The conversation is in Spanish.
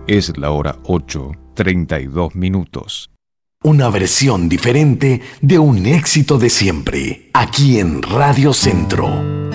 Es la hora 8:32. Una versión diferente de un éxito de siempre, aquí en Radio Centro.